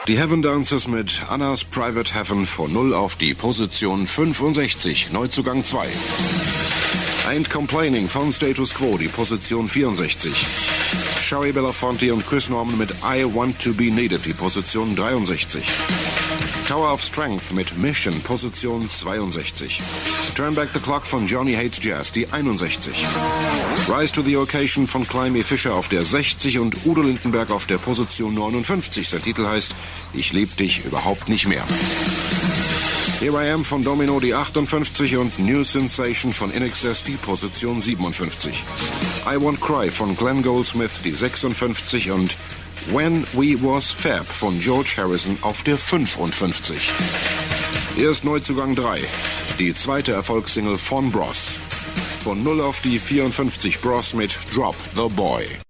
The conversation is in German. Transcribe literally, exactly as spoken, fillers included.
Die Heaven Dancers mit Anna's Private Heaven von null auf die Position fünfundsechzig, Neuzugang zwei. Ain't Complaining von Status Quo, die Position vierundsechzig. Shari Belafonte und Chris Norman mit I Want to Be Needed, die Position dreiundsechzig. Tower of Strength mit Mission, Position zweiundsechzig. Turn Back the Clock von Johnny Hates Jazz, die einundsechzig. Rise to the Occasion von Climby Fisher auf der sechzig und Udo Lindenberg auf der Position neunundfünfzig. Sein Titel heißt Ich lieb dich überhaupt nicht mehr. Here I Am von Domino, die achtundfünfzig und New Sensation von I N X S, die Position siebenundfünfzig. I Won't Cry von Glenn Goldsmith, die sechsundfünfzig und When We Was Fab von George Harrison auf der fünfundfünfzig. Erst Neuzugang drei, die zweite Erfolgssingle von Bros. Von null auf die vierundfünfzig, Bros mit Drop the Boy.